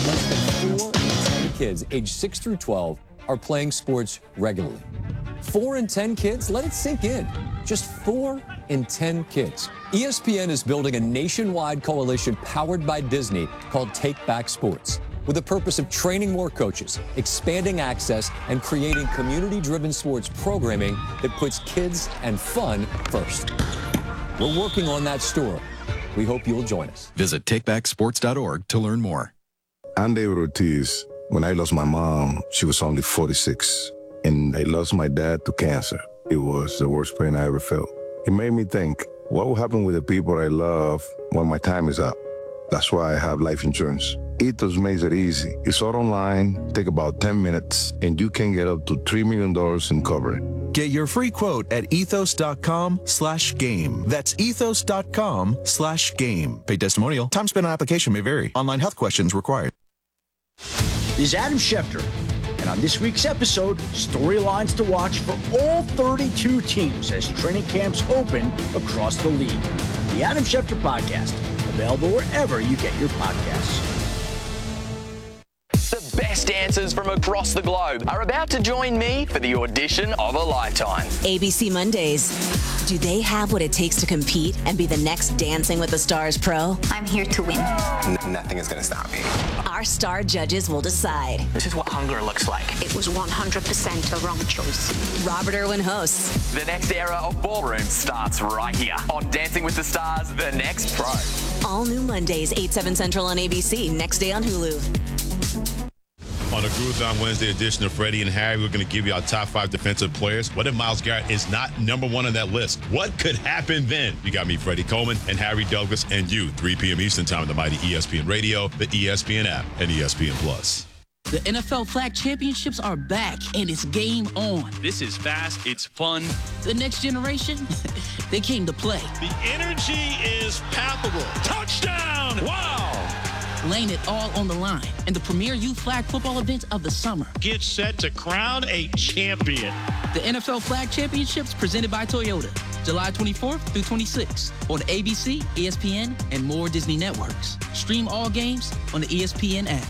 Less than 4 in 10 kids aged 6 through 12 are playing sports regularly. 4 in 10 kids? Let it sink in. Just 4 in 10 kids. ESPN is building a nationwide coalition powered by Disney called Take Back Sports, with the purpose of training more coaches, expanding access, and creating community-driven sports programming that puts kids and fun first. We're working on that story. We hope you'll join us. Visit takebacksports.org to learn more. I'm David Ortiz. When I lost my mom, she was only 46, and I lost my dad to cancer. It was the worst pain I ever felt. It made me think, what will happen with the people I love when my time is up? That's why I have life insurance. Ethos makes it easy. It's all online, take about 10 minutes, and you can get up to $3 million in coverage. Get your free quote at ethos.com/game. That's ethos.com/game. Paid testimonial. Time spent on application may vary. Online health questions required. This is Adam Schefter, and on this week's episode, storylines to watch for all 32 teams as training camps open across the league. The Adam Schefter Podcast, available wherever you get your podcasts. The best dancers from across the globe are about to join me for the audition of a lifetime. ABC Mondays. Do they have what it takes to compete and be the next Dancing with the Stars pro? I'm here to win. Nothing is going to stop me. Our star judges will decide. This is what hunger looks like. It was 100% a wrong choice. Robert Irwin hosts. The next era of ballroom starts right here on Dancing with the Stars, The Next Pro. All new Mondays, 8/7 Central on ABC. Next day on Hulu. On a Groove On Wednesday edition of Freddie and Harry, we're going to give you our top 5 defensive players. What if Myles Garrett is not number 1 on that list? What could happen then? You got me, Freddie Coleman, and Harry Douglas, and you, 3 p.m. Eastern Time on the mighty ESPN Radio, the ESPN app, and ESPN Plus. The NFL Flag Championships are back, and it's game on. This is fast. It's fun. The next generation, they came to play. The energy is palpable. Touchdown! Wow! Laying it all on the line in the premier youth flag football event of the summer. Get set to crown a champion. The NFL Flag Championships presented by Toyota, July 24th through 26th on ABC, ESPN, and more Disney networks. Stream all games on the ESPN app.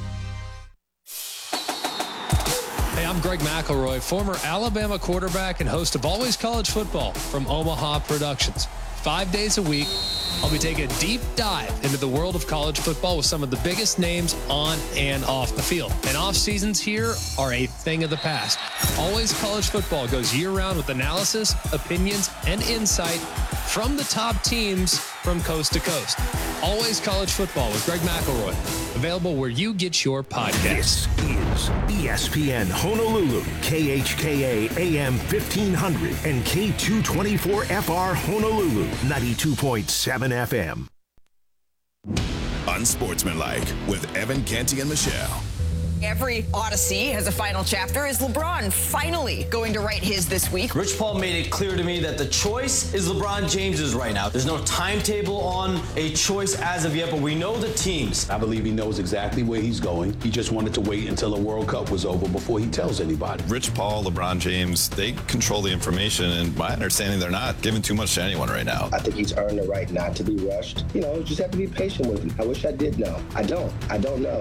Hey, I'm Greg McElroy, former Alabama quarterback and host of Always College Football from Omaha Productions. 5 days a week, I'll be taking a deep dive into the world of college football with some of the biggest names on and off the field. And off seasons here are a thing of the past. Always College Football goes year-round with analysis, opinions, and insight from the top teams from coast to coast. Always College Football with Greg McElroy. Available where you get your podcasts. This is ESPN Honolulu, KHKA AM 1500 and K224FR Honolulu, 92.7 FM. Unsportsmanlike with Evan Canty and Michelle. Every Odyssey has a final chapter. Is LeBron finally going to write his this week? Rich Paul made it clear to me that the choice is LeBron James's right now. There's no timetable on a choice as of yet, but we know the teams. I believe he knows exactly where he's going. He just wanted to wait until the World Cup was over before he tells anybody. Rich Paul, LeBron James, they control the information, and my understanding, they're not giving too much to anyone right now. I think he's earned the right not to be rushed. You know, just have to be patient with him. I wish I did know. I don't know.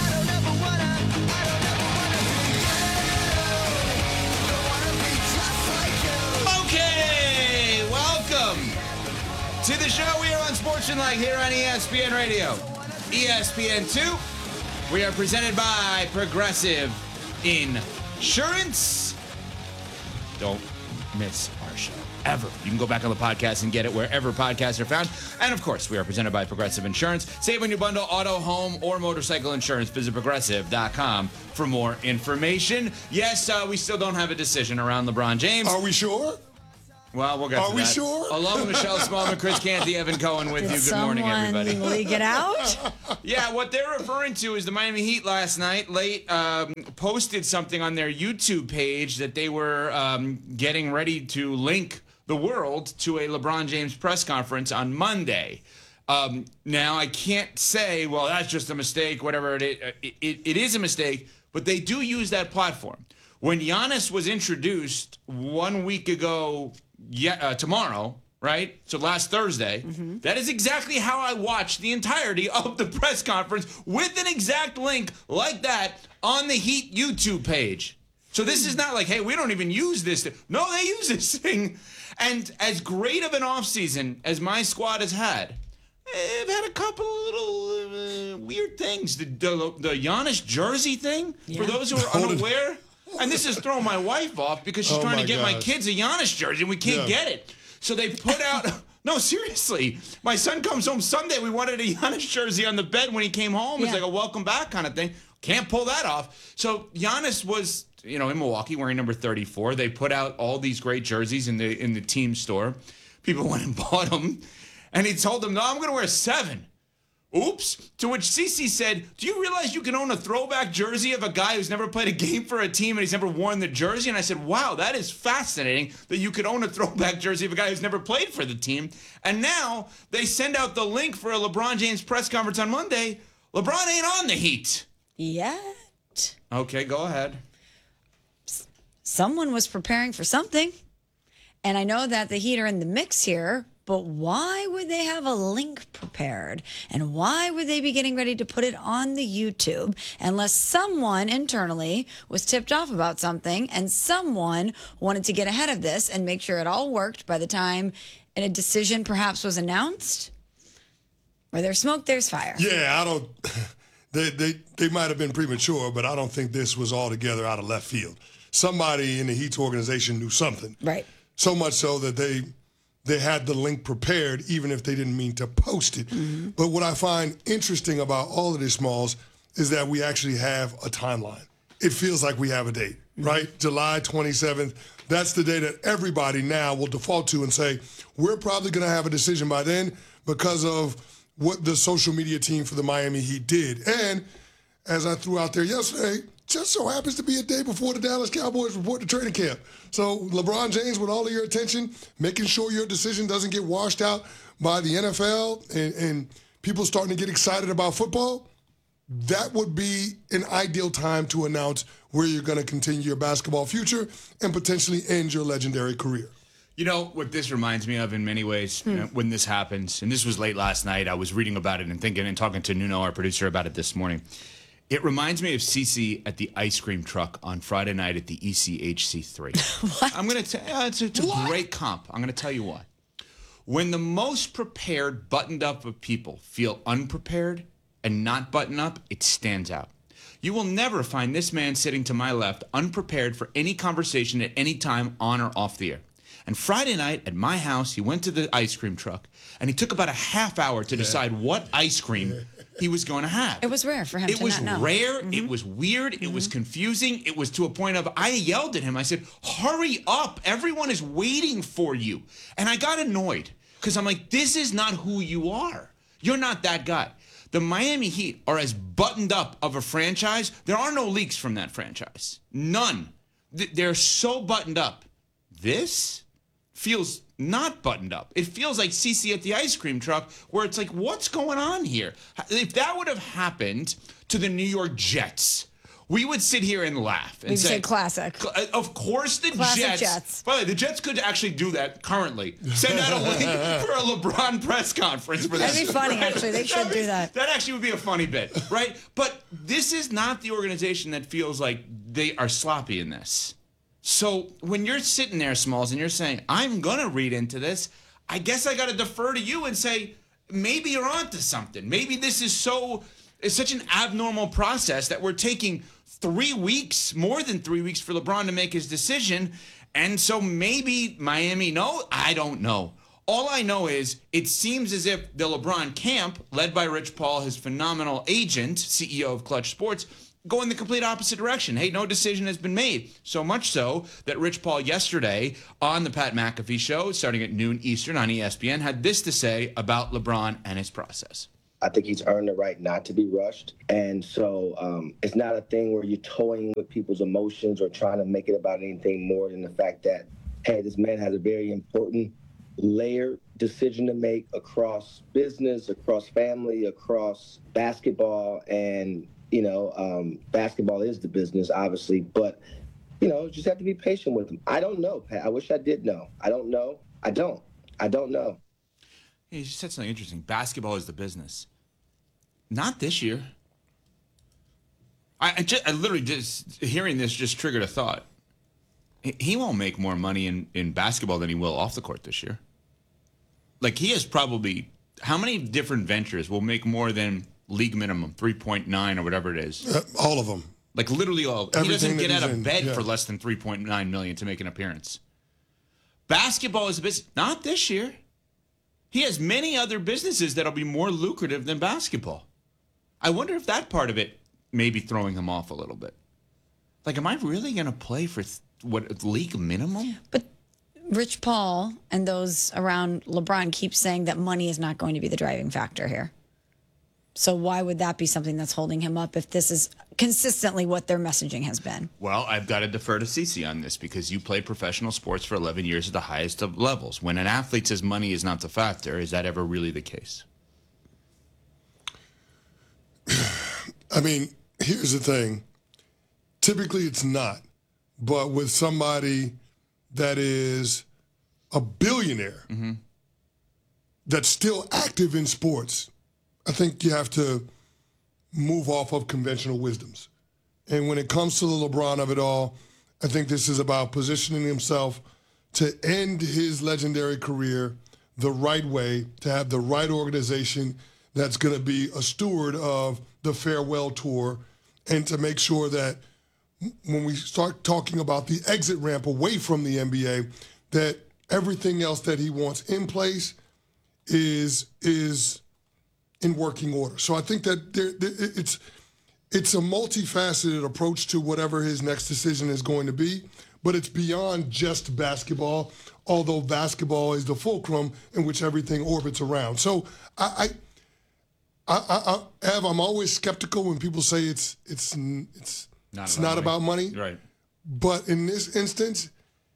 Okay, welcome to the show. We are on Sportsmanlike here on ESPN Radio. ESPN2. We are presented by Progressive Insurance. Don't miss our show ever. You can go back on the podcast and get it wherever podcasts are found. And of course, we are presented by Progressive Insurance. Save on your bundle auto, home, or motorcycle insurance. Visit progressive.com for more information. Yes, we still don't have a decision around LeBron James. Are we sure? Well, we'll get to that. Are we sure? Along with Michelle Smallman, Chris Canty, Evan Cohen with you. Good morning, everybody. Someone leak it out? Yeah, what they're referring to is the Miami Heat last night posted something on their YouTube page that they were getting ready to link the world to a LeBron James press conference on Monday. Now, I can't say, well, that's just a mistake, whatever it is a mistake, but they do use that platform. When Giannis was introduced 1 week ago, tomorrow, right? So last Thursday, that is exactly how I watched the entirety of the press conference with an exact link like that on the Heat YouTube page. So this is not like, hey, we don't even use this thing. No, they use this thing. And as great of an offseason as my squad has had, they've had a couple of little weird things. The Giannis jersey thing, for those who are unaware. And this is throwing my wife off because she's trying to get my kids a Giannis jersey and we can't get it. So they put out, no, seriously. My son comes home Sunday. We wanted a Giannis jersey on the bed when he came home. It's like a welcome back kind of thing. Can't pull that off. So Giannis was, in Milwaukee wearing number 34. They put out all these great jerseys in the team store. People went and bought them. And he told them, no, I'm going to wear 7. Oops. To which CeCe said, do you realize you can own a throwback jersey of a guy who's never played a game for a team and he's never worn the jersey? And I said, wow, that is fascinating that you could own a throwback jersey of a guy who's never played for the team. And now they send out the link for a LeBron James press conference on Monday. LeBron ain't on the Heat. Yet. Okay, go ahead. Someone was preparing for something. And I know that the Heat are in the mix here. But why would they have a link prepared? And why would they be getting ready to put it on the YouTube unless someone internally was tipped off about something and someone wanted to get ahead of this and make sure it all worked by the time a decision perhaps was announced? Where there's smoke, there's fire. Yeah, I don't... They might have been premature, but I don't think this was altogether out of left field. Somebody in the Heat's organization knew something. Right. So much so that they had the link prepared, even if they didn't mean to post it. Mm-hmm. But what I find interesting about all of this, Smalls, is that we actually have a timeline. It feels like we have a date, right? July 27th. That's the day that everybody now will default to and say, we're probably going to have a decision by then because of what the social media team for the Miami Heat did. And as I threw out there yesterday, just so happens to be a day before the Dallas Cowboys report to training camp. So LeBron James, with all of your attention, making sure your decision doesn't get washed out by the NFL and people starting to get excited about football, that would be an ideal time to announce where you're going to continue your basketball future and potentially end your legendary career. You know what this reminds me of in many ways when this happens, and this was late last night. I was reading about it and thinking and talking to Nuno, our producer, about it this morning. It reminds me of CeCe at the ice cream truck on Friday night at the ECHC3. What? I'm going to tell you, it's a great comp. I'm going to tell you why. When the most prepared, buttoned up of people feel unprepared and not buttoned up, it stands out. You will never find this man sitting to my left unprepared for any conversation at any time on or off the air. And Friday night at my house, he went to the ice cream truck, and he took about a half hour to decide what ice cream he was going to have. It was rare for him to not know. It was rare. It was weird. It was confusing. It was to a point of, I yelled at him. I said, hurry up. Everyone is waiting for you. And I got annoyed because I'm like, this is not who you are. You're not that guy. The Miami Heat are as buttoned up of a franchise. There are no leaks from that franchise. None. They're so buttoned up. This feels not buttoned up. It feels like CeCe at the ice cream truck where it's like, what's going on here? If that would have happened to the New York Jets, we would sit here and laugh and say classic. Of course the classic Jets. By the way, the Jets could actually do that currently. Send out a link for a LeBron press conference for this. That'd be funny, actually. They should do that. That actually would be a funny bit, right? But this is not the organization that feels like they are sloppy in this. So when you're sitting there, Smalls, and you're saying, I'm going to read into this, I guess I got to defer to you and say, maybe you're onto something. Maybe this is such an abnormal process that we're taking 3 weeks, more than 3 weeks for LeBron to make his decision. And so maybe Miami, no, I don't know. All I know is it seems as if the LeBron camp, led by Rich Paul, his phenomenal agent, CEO of Clutch Sports, go in the complete opposite direction. Hey, no decision has been made. So much so that Rich Paul yesterday on the Pat McAfee show, starting at noon Eastern on ESPN, had this to say about LeBron and his process. I think he's earned the right not to be rushed. And so it's not a thing where you're toying with people's emotions or trying to make it about anything more than the fact that, hey, this man has a very important layered decision to make across business, across family, across basketball. And basketball is the business, obviously, but, just have to be patient with him. I don't know, Pat. I wish I did know. I don't know. I don't. I don't know. You just said something interesting. Basketball is the business. Not this year. I literally just hearing this just triggered a thought. He won't make more money in basketball than he will off the court this year. Like, he has probably, how many different ventures will make more than league minimum, 3.9 or whatever it is? All of them. Like, literally all. Everything he doesn't get out of in, bed yeah. for less than $3.9 million to make an appearance. Basketball is a business. Not this year. He has many other businesses that'll be more lucrative than basketball. I wonder if that part of it may be throwing him off a little bit. Like, am I really going to play for what, league minimum? But Rich Paul and those around LeBron keep saying that money is not going to be the driving factor here. So why would that be something that's holding him up if this is consistently what their messaging has been? Well, I've got to defer to Cece on this because you played professional sports for 11 years at the highest of levels. When an athlete says money is not the factor, is that ever really the case? I mean, here's the thing. Typically it's not. But with somebody that is a billionaire that's still active in sports, I think you have to move off of conventional wisdoms. And when it comes to the LeBron of it all, I think this is about positioning himself to end his legendary career the right way, to have the right organization that's going to be a steward of the farewell tour, and to make sure that when we start talking about the exit ramp away from the NBA, that everything else that he wants in place is in working order. So I think that it's a multifaceted approach to whatever his next decision is going to be, but it's beyond just basketball, although basketball is the fulcrum in which everything orbits around. So I'm always skeptical when people say it's not about money. Right. But in this instance,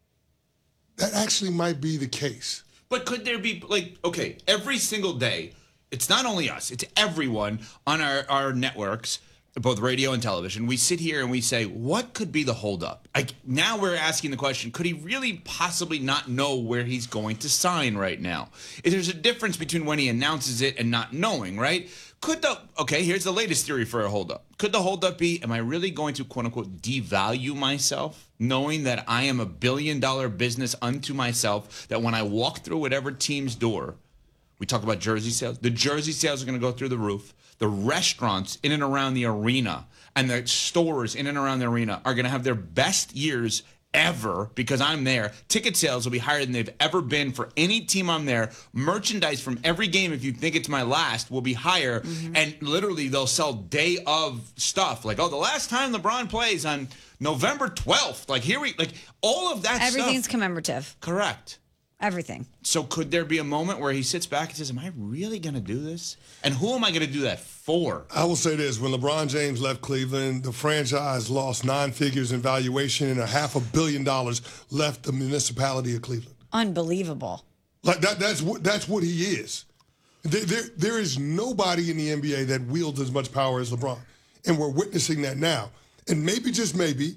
that actually might be the case. But could there be, like, okay, every single day, it's not only us, it's everyone on our networks, both radio and television. We sit here and we say, what could be the holdup? Now we're asking the question, could he really possibly not know where he's going to sign right now? There's a difference between when he announces it and not knowing, right? Okay, here's the latest theory for a holdup. Could the holdup be, am I really going to, quote unquote, devalue myself, knowing that I am a billion-dollar business unto myself, that when I walk through whatever team's door, we talk about jersey sales, the jersey sales are going to go through the roof. The restaurants in and around the arena and the stores in and around the arena are going to have their best years ever because I'm there. Ticket sales will be higher than they've ever been for any team I'm there. Merchandise from every game, if you think it's my last, will be higher. And literally they'll sell day of stuff. Like, oh, the last time LeBron plays on November 12th. Like, all of that Everything's stuff. commemorative. Correct. Everything. So could there be a moment where he sits back and says, am I really going to do this? And who am I going to do that for? I will say this. When LeBron James left Cleveland, the franchise lost 9 figures in valuation and $500 million left the municipality of Cleveland. Unbelievable. Like that's what he is. There is nobody in the NBA that wields as much power as LeBron. And we're witnessing that now. And maybe, just maybe,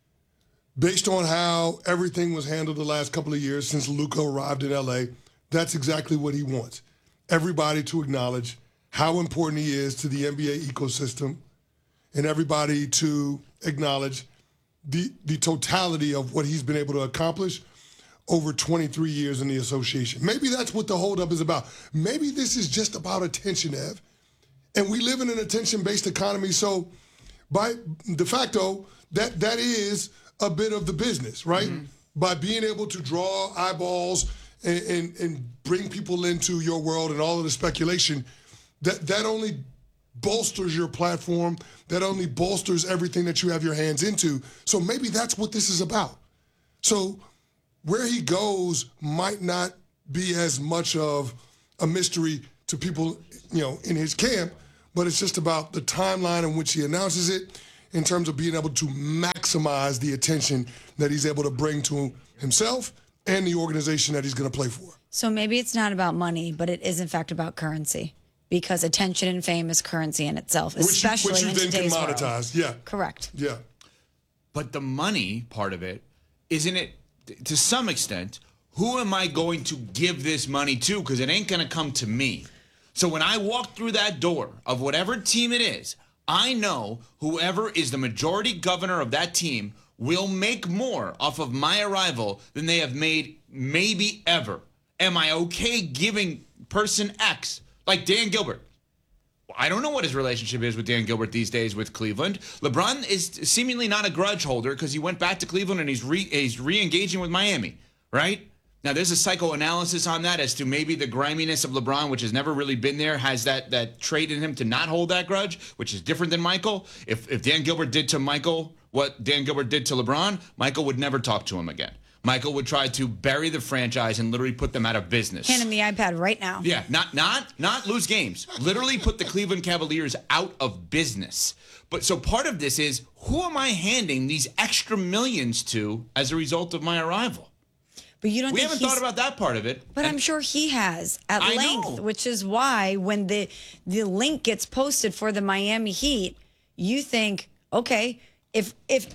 based on how everything was handled the last couple of years since Luka arrived in LA, that's exactly what he wants. Everybody to acknowledge how important he is to the NBA ecosystem, and everybody to acknowledge the totality of what he's been able to accomplish over 23 years in the association. Maybe that's what the holdup is about. Maybe this is just about attention, Ev. And we live in an attention-based economy, so by de facto, that is a bit of the business, right? By being able to draw eyeballs and bring people into your world and all of the speculation, that only bolsters your platform, that only bolsters everything that you have your hands into. So maybe that's what this is about. So where he goes might not be as much of a mystery to people, in his camp, but it's just about the timeline in which he announces it, in terms of being able to maximize the attention that he's able to bring to himself and the organization that he's going to play for. So maybe it's not about money, but it is in fact about currency, because attention and fame is currency in itself, especially which you in then today's can world. monetize. Yeah. Correct. Yeah. But the money part of it, isn't it, to some extent, who am I going to give this money to? Because it ain't going to come to me. So when I walk through that door of whatever team it is, I know whoever is the majority governor of that team will make more off of my arrival than they have made maybe ever. Am I okay giving person X, like Dan Gilbert? I don't know what his relationship is with Dan Gilbert these days with Cleveland. LeBron is seemingly not a grudge holder because he went back to Cleveland and he's re-engaging with Miami, right? Now, there's a psychoanalysis on that as to maybe the griminess of LeBron, which has never really been there, has that trait in him to not hold that grudge, which is different than Michael. If Dan Gilbert did to Michael what Dan Gilbert did to LeBron, Michael would never talk to him again. Michael would try to bury the franchise and literally put them out of business. Hand him the iPad right now. Yeah, not lose games. Literally put the Cleveland Cavaliers out of business. But so part of this is, who am I handing these extra millions to as a result of my arrival? But you don't. We haven't thought about that part of it. But I'm sure he has at length, which is why when the link gets posted for the Miami Heat, you think, okay, if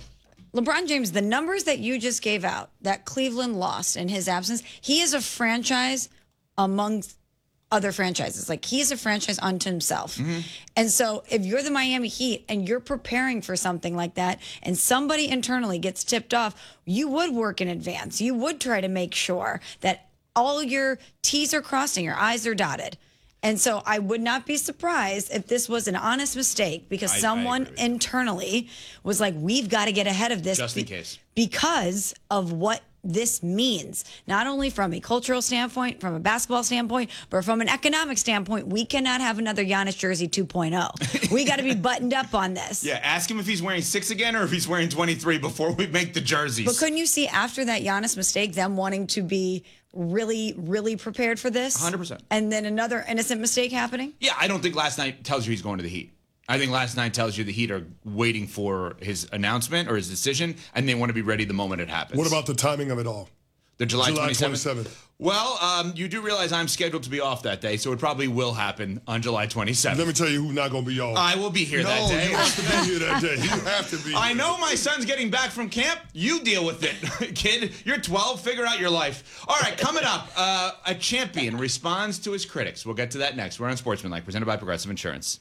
LeBron James, the numbers that you just gave out that Cleveland lost in his absence, he is a franchise amongst other franchises. Like, he is a franchise unto himself. Mm-hmm. And so if you're the Miami Heat and you're preparing for something like that and somebody internally gets tipped off, you would work in advance. You would try to make sure that all your T's are crossed and your I's are dotted. And so I would not be surprised if this was an honest mistake because someone internally was like, we've got to get ahead of this. Just in case. Because of what this means, not only from a cultural standpoint, from a basketball standpoint, but from an economic standpoint. We cannot have another Giannis jersey 2.0. We got to be buttoned up on this. Yeah, ask him if he's wearing 6 again or if he's wearing 23 before we make the jerseys. But couldn't you see after that Giannis mistake, them wanting to be really, really prepared for this? 100%. And then another innocent mistake happening? Yeah, I don't think last night tells you he's going to the Heat. I think last night tells you the Heat are waiting for his announcement or his decision, and they want to be ready the moment it happens. What about the timing of it all? The July 27th. Well, you do realize I'm scheduled to be off that day, so it probably will happen on July 27th. Let me tell you who's not going to be off. I will be here that day. You have to be here that day. You have to be here. I know my son's getting back from camp. You deal with it, kid. You're 12. Figure out your life. All right, coming up, a champion responds to his critics. We'll get to that next. We're on Sportsmanlike, presented by Progressive Insurance.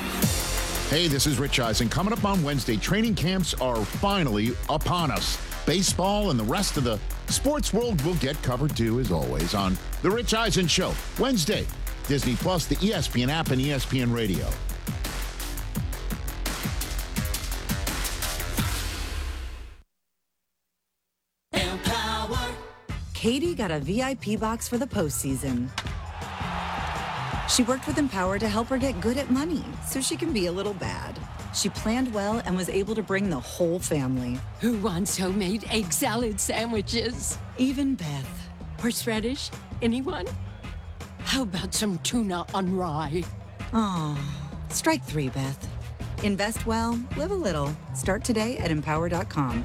Hey, this is Rich Eisen. Coming up on Wednesday, training camps are finally upon us. Baseball and the rest of the sports world will get covered too, as always, on The Rich Eisen Show. Wednesday, Disney Plus, the ESPN app, and ESPN Radio. Katie got a VIP box for the postseason. She worked with Empower to help her get good at money so she can be a little bad. She planned well and was able to bring the whole family. Who wants homemade egg salad sandwiches? Even Beth. Horseradish? Anyone? How about some tuna on rye? Aw, strike 3, Beth. Invest well, live a little. Start today at Empower.com.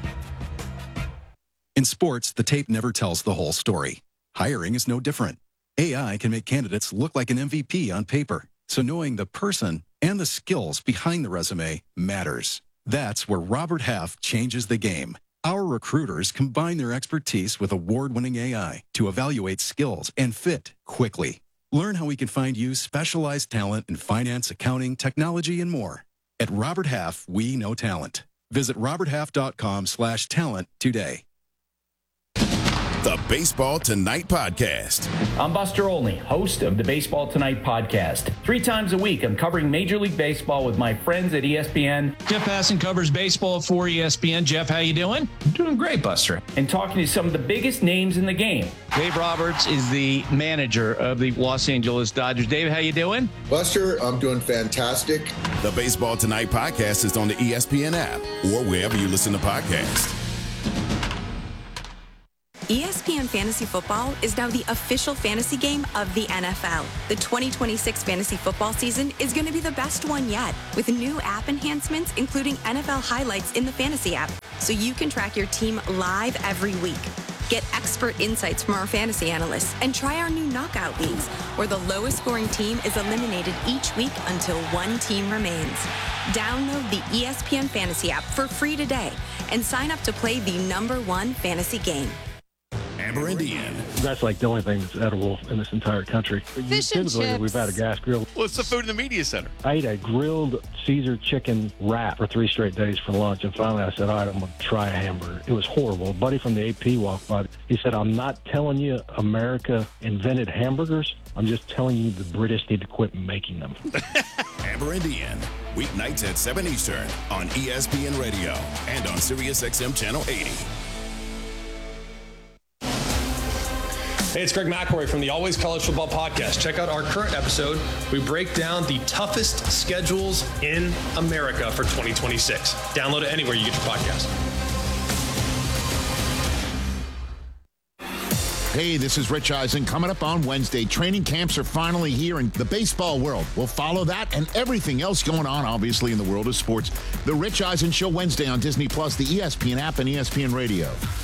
In sports, the tape never tells the whole story. Hiring is no different. AI can make candidates look like an MVP on paper, so knowing the person and the skills behind the resume matters. That's where Robert Half changes the game. Our recruiters combine their expertise with award-winning AI to evaluate skills and fit quickly. Learn how we can find you specialized talent in finance, accounting, technology, and more. At Robert Half, we know talent. Visit roberthalf.com/talent today. The Baseball Tonight Podcast. I'm Buster Olney, host of the Baseball Tonight Podcast. 3 times a week, I'm covering Major League Baseball with my friends at ESPN. Jeff Passan covers baseball for ESPN. Jeff, how you doing? I'm doing great, Buster. And talking to some of the biggest names in the game. Dave Roberts is the manager of the Los Angeles Dodgers. Dave, how you doing? Buster, I'm doing fantastic. The Baseball Tonight Podcast is on the ESPN app or wherever you listen to podcasts. ESPN Fantasy Football is now the official fantasy game of the NFL. The 2026 fantasy football season is going to be the best one yet, with new app enhancements, including NFL highlights in the fantasy app, so you can track your team live every week. Get expert insights from our fantasy analysts and try our new knockout leagues, where the lowest scoring team is eliminated each week until one team remains. Download the ESPN Fantasy app for free today and sign up to play the #1 fantasy game. And Amber and Ian. That's like the only thing that's edible in this entire country. Fish and chips. We've had a gas grill. What's the food in the media center? I ate a grilled Caesar chicken wrap for 3 straight days for lunch, and finally I said, all right, I'm going to try a hamburger. It was horrible. A buddy from the AP walked by. He said, I'm not telling you America invented hamburgers. I'm just telling you the British need to quit making them. Amber and Ian, weeknights at 7 Eastern on ESPN Radio and on SiriusXM Channel 80. Hey, it's Greg McElroy from the Always College Football Podcast. Check out our current episode. We break down the toughest schedules in America for 2026. Download it anywhere you get your podcast. Hey, this is Rich Eisen. Coming up on Wednesday, training camps are finally here in the baseball world. We'll follow that and everything else going on, obviously, in the world of sports. The Rich Eisen Show Wednesday on Disney+, the ESPN app, and ESPN Radio.